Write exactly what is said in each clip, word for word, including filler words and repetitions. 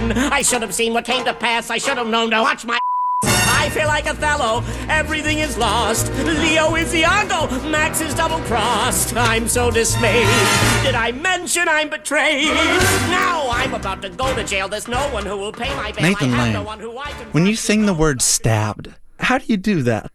man. I should have seen what came to pass. I should have known to watch my I feel like Othello, everything is lost. Leo is Iago, Max is double-crossed. I'm so dismayed. Did I mention I'm betrayed? Now I'm about to go to jail. There's no one who will pay my bail. Nathan I have Lane, no one who I can when you sing the word stabbed, how do you do that?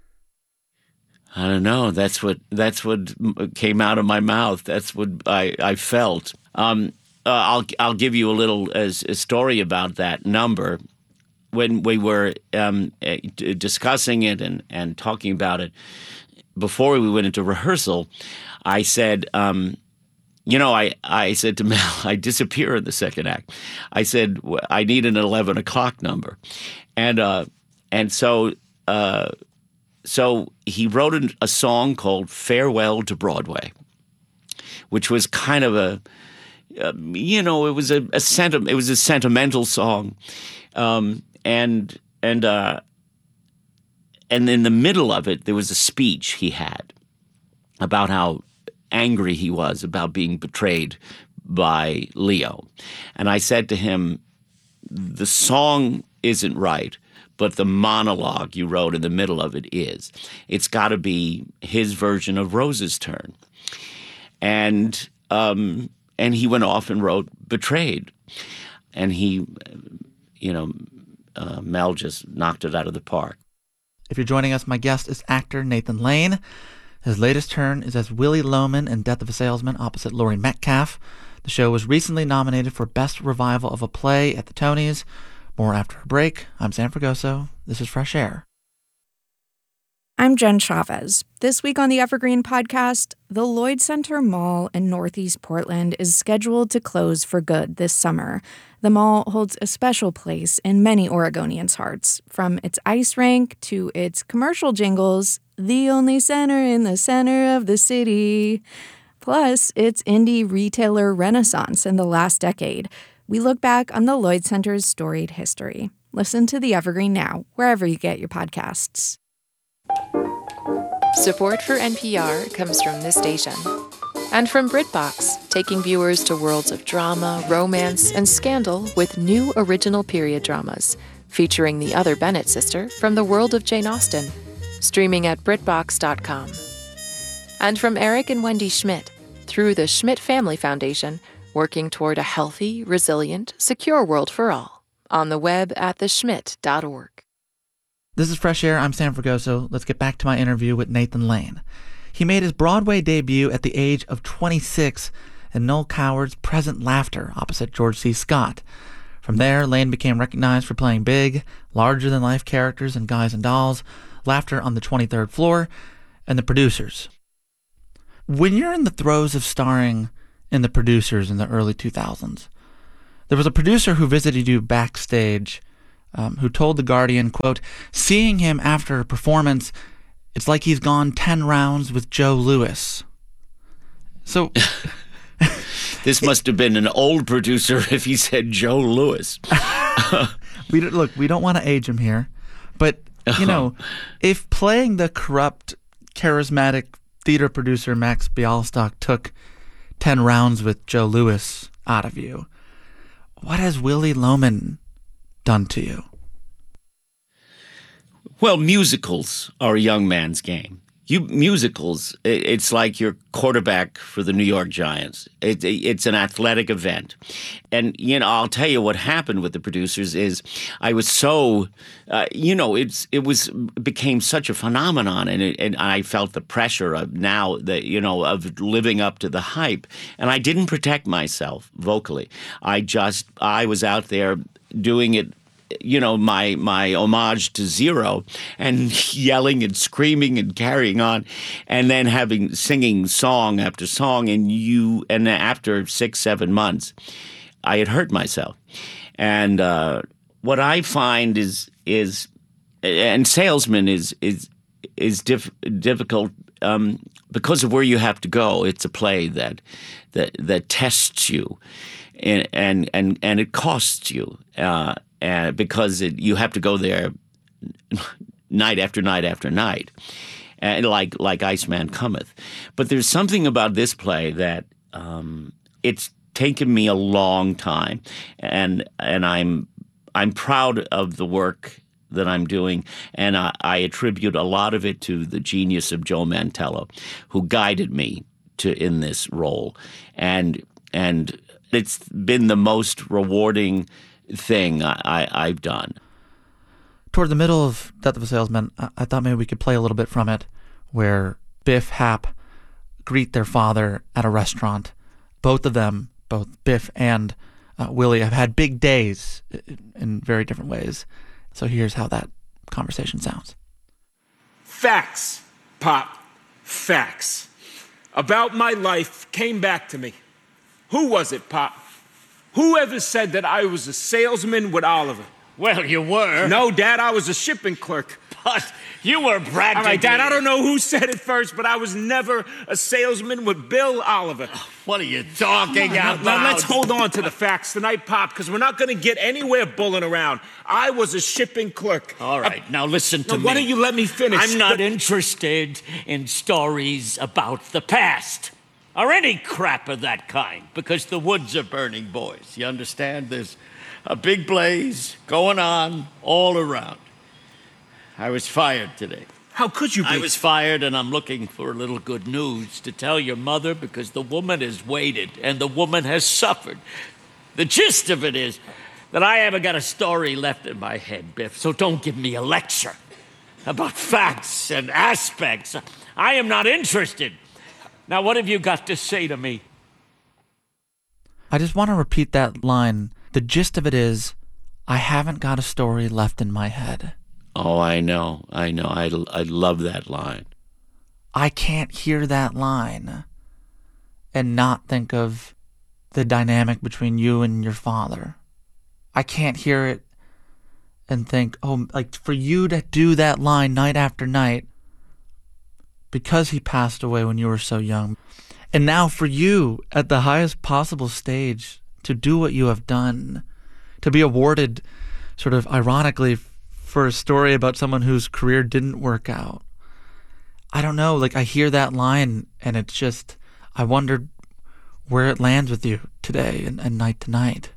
I don't know. That's what that's what came out of my mouth. That's what I, I felt. Um, uh, I'll I'll give you a little uh, a story about that number. When we were um, discussing it and, and talking about it before we went into rehearsal, I said, um, you know, I, I said to Mel, I disappear in the second act. I said, I need an eleven o'clock number. And uh, and so uh, so he wrote a, a song called Farewell to Broadway, which was kind of a, uh, you know, it was a, a senti- it was a sentimental song. Um, And and uh, and in the middle of it, there was a speech he had about how angry he was about being betrayed by Leo. And I said to him, the song isn't right, but the monologue you wrote in the middle of it is. It's got to be his version of Rose's Turn. And um, and he went off and wrote Betrayed. And he, you know... Uh, Mel just knocked it out of the park. If you're joining us, my guest is actor Nathan Lane. His latest turn is as Willy Loman in Death of a Salesman opposite Laurie Metcalf. The show was recently nominated for Best Revival of a Play at the Tonys. More after a break. I'm Sam Fragoso. This is Fresh Air. I'm Jen Chavez. This week on the Evergreen Podcast, the Lloyd Center Mall in Northeast Portland is scheduled to close for good this summer. The mall holds a special place in many Oregonians' hearts, from its ice rink to its commercial jingles, the only center in the center of the city. Plus, its indie retailer renaissance in the last decade. We look back on the Lloyd Center's storied history. Listen to The Evergreen now, wherever you get your podcasts. Support for N P R comes from this station. And from BritBox, taking viewers to worlds of drama, romance, and scandal with new original period dramas, featuring the other Bennett sister from the world of Jane Austen, streaming at BritBox dot com. And from Eric and Wendy Schmidt, through the Schmidt Family Foundation, working toward a healthy, resilient, secure world for all, on the web at the schmidt dot org. This is Fresh Air. I'm Sam Fragoso. Let's get back to my interview with Nathan Lane. He made his Broadway debut at the age of twenty-six in Noel Coward's Present Laughter opposite George C. Scott. From there, Lane became recognized for playing big, larger-than-life characters in Guys and Dolls, Laughter on the twenty-third Floor, and The Producers. When you're in the throes of starring in The Producers in the early two thousands, there was a producer who visited you backstage Um, who told The Guardian, quote, seeing him after a performance, it's like he's gone ten rounds with Joe Louis. So... This must have been an old producer if he said Joe Louis. we don't, Look, we don't want to age him here, but, you know, if playing the corrupt, charismatic theater producer Max Bialystock took ten rounds with Joe Louis out of you, what has Willy Loman done to you? Well, musicals are a young man's game. You musicals, it's like your quarterback for the New York Giants. It, it's an athletic event. And, you know, I'll tell you what happened with The Producers is I was so, uh, you know, it's it was it became such a phenomenon. And, it, and I felt the pressure of now, that you know, of living up to the hype. And I didn't protect myself vocally. I just, I was out there doing it, you know, my my homage to Zero, and yelling and screaming and carrying on, and then having singing song after song, and you and after six seven months, I had hurt myself, and uh, what I find is is and Salesman is is is diff, difficult um, because of where you have to go. It's a play that that that tests you, and and and, and it costs you. Uh, And because it, you have to go there night after night after night, and like like Iceman Cometh. But there's something about this play that um, it's taken me a long time, and and I'm I'm proud of the work that I'm doing, and I, I attribute a lot of it to the genius of Joe Mantello, who guided me to in this role, and and it's been the most rewarding thing I, I, I've done. Toward the middle of Death of a Salesman, I, I thought maybe we could play a little bit from it, where Biff, Hap greet their father at a restaurant. Both of them, both Biff and uh, Willie, have had big days in very different ways. So here's how that conversation sounds. Facts, Pop. Facts. About my life came back to me. Who was it, Pop? Who ever said that I was a salesman with Oliver? Well, you were. No, Dad, I was a shipping clerk. But you were bragging. All right, Dad, I don't know who said it first, but I was never a salesman with Bill Oliver. What are you talking Now, about? now, let's hold on to the facts tonight, Pop, because we're not going to get anywhere bulling around. I was a shipping clerk. All right, Uh, now listen to now, me. why don't you let me finish? I'm not The- interested in stories about the past or any crap of that kind, because the woods are burning, boys. You understand? There's a big blaze going on all around. I was fired today. How could you be? I was fired, and I'm looking for a little good news to tell your mother, because the woman has waited and the woman has suffered. The gist of it is that I haven't got a story left in my head, Biff, so don't give me a lecture about facts and aspects. I am not interested. Now, what have you got to say to me? I just want to repeat that line. The gist of it is, I haven't got a story left in my head. Oh, I know, I know. I, I love that line. I can't hear that line and not think of the dynamic between you and your father. I can't hear it and think, oh, like for you to do that line night after night because he passed away when you were so young. And now for you at the highest possible stage to do what you have done, to be awarded sort of ironically for a story about someone whose career didn't work out. I don't know, like I hear that line and it's just, I wondered where it lands with you today and, and night to night.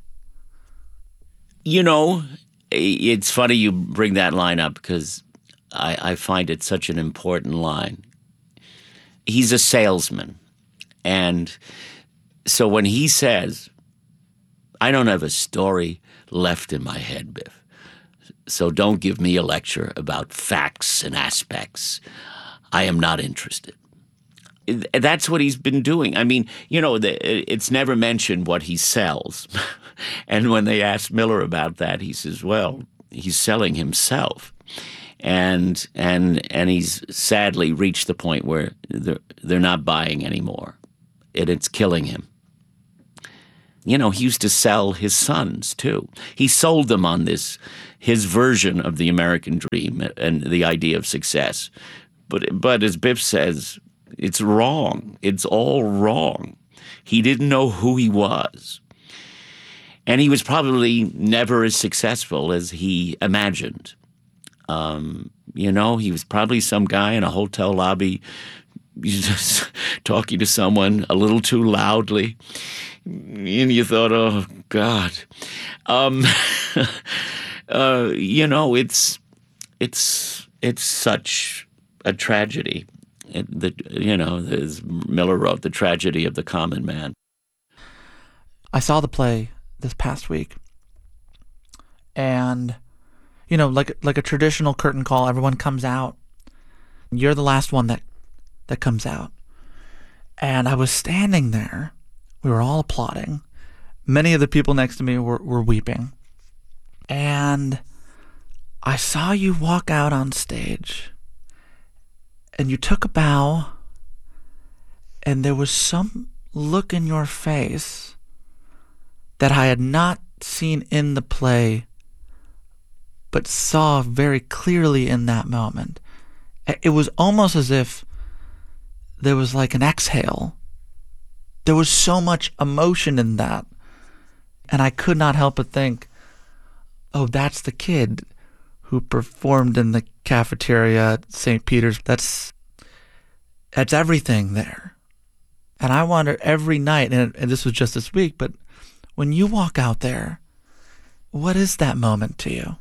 You know, it's funny you bring that line up because I, I find it such an important line. He's a salesman. And so when he says, I don't have a story left in my head, Biff, so don't give me a lecture about facts and aspects. I am not interested. That's what he's been doing. I mean, you know, it's never mentioned what he sells. And when they asked Miller about that, he says, well, he's selling himself. And and and he's sadly reached the point where they're, they're not buying anymore. And it's killing him. You know, he used to sell his sons, too. He sold them on this, his version of the American dream and the idea of success. But but as Biff says, it's wrong. It's all wrong. He didn't know who he was. And he was probably never as successful as he imagined. Um, you know, he was probably some guy in a hotel lobby just talking to someone a little too loudly. And you thought, oh, God. Um, uh, you know, it's it's it's such a tragedy. It, the, you know, as Miller wrote, the tragedy of the common man. I saw the play this past week. And, you know, like like a traditional curtain call, everyone comes out. You're the last one that, that comes out. And I was standing there. We were all applauding. Many of the people next to me were, were weeping. And I saw you walk out on stage. And you took a bow. And there was some look in your face that I had not seen in the play, but saw very clearly in that moment. It was almost as if there was like an exhale. There was so much emotion in that. And I could not help but think, oh, that's the kid who performed in the cafeteria at Saint Peter's. That's, that's everything there. And I wonder every night, and, and this was just this week, but when you walk out there, What is that moment to you?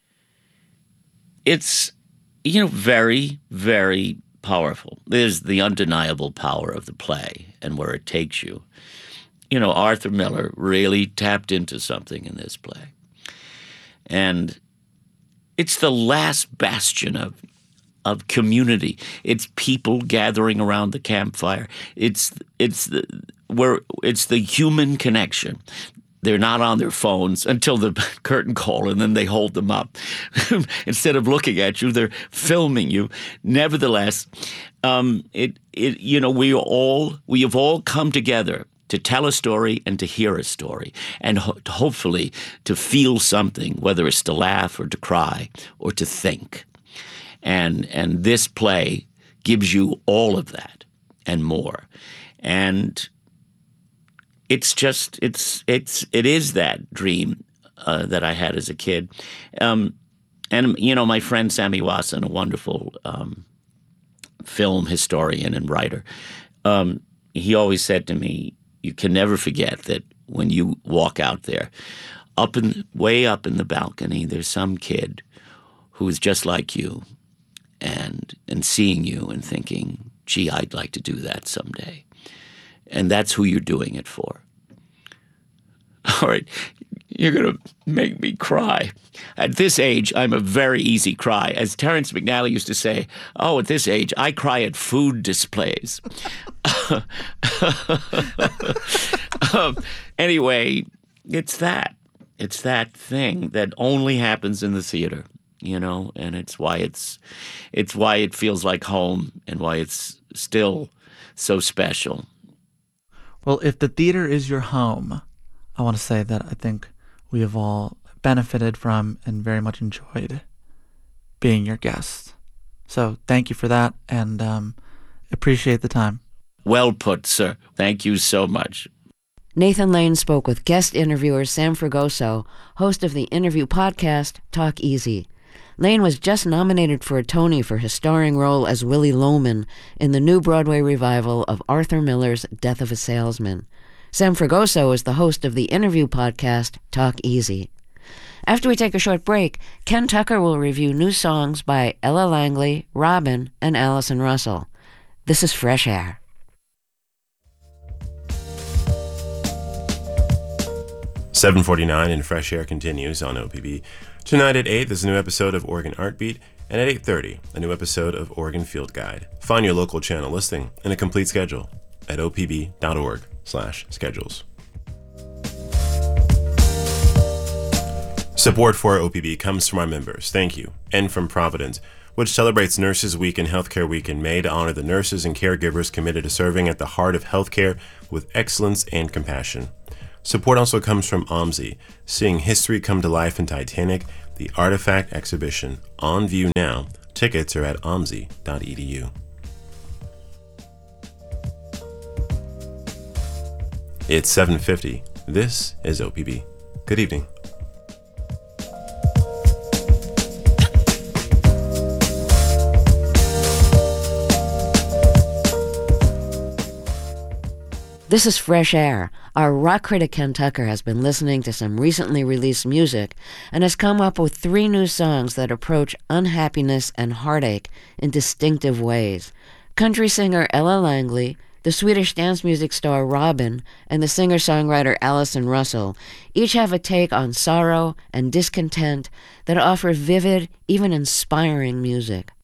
It's, you know, very, very powerful. There's the undeniable power of the play and where it takes you. You know, Arthur Miller really tapped into something in this play. And it's the last bastion of of community. It's people gathering around the campfire. It's it's the where it's the human connection. They're not on their phones until the curtain call, and then they hold them up. Instead of looking at you, they're filming you. Nevertheless, um, it it you know we all we have all come together to tell a story and to hear a story, and ho- hopefully to feel something, whether it's to laugh or to cry or to think. And and this play gives you all of that and more. And it's just it's it's it is that dream uh, that I had as a kid. Um, and you know, my friend Sammy Wasson, a wonderful um, film historian and writer, um, he always said to me, "You can never forget that when you walk out there, up in way up in the balcony, there's some kid who is just like you, and and seeing you and thinking, gee, I'd like to do that someday." And that's who you're doing it for. All right, you're going to make me cry. At this age, I'm a very easy cry. As Terrence McNally used to say, oh, at this age, I cry at food displays. um, anyway, it's that. It's that thing that only happens in the theater, you know, and it's why it's it's why it feels like home and why it's still so special. Well, if the theater is your home, I want to say that I think we have all benefited from and very much enjoyed being your guests. So thank you for that, and um, appreciate the time. Well put, sir. Thank you so much. Nathan Lane spoke with guest interviewer Sam Fragoso, host of the interview podcast Talk Easy. Lane was just nominated for a Tony for his starring role as Willie Loman in the new Broadway revival of Arthur Miller's Death of a Salesman. Sam Fragoso is the host of the interview podcast Talk Easy. After we take a short break, Ken Tucker will review new songs by Ella Langley, Robin, and Allison Russell. This is Fresh Air. seven forty-nine and Fresh Air continues on O P B. Tonight at eight, there's a new episode of Oregon Art Beat, and at eight thirty, a new episode of Oregon Field Guide. Find your local channel listing and a complete schedule at opb.org slash schedules. Support for O P B comes from our members, thank you, and from Providence, which celebrates Nurses Week and Healthcare Week in May to honor the nurses and caregivers committed to serving at the heart of healthcare with excellence and compassion. Support also comes from O M S I, seeing history come to life in Titanic, the Artifact exhibition, on view now. Tickets are at O M S I dot e d u. It's seven fifty. This is O P B. Good evening. This is Fresh Air. Our rock critic Ken Tucker has been listening to some recently released music and has come up with three new songs that approach unhappiness and heartache in distinctive ways. Country singer Ella Langley, the Swedish dance music star Robin, and the singer-songwriter Allison Russell each have a take on sorrow and discontent that offer vivid, even inspiring music.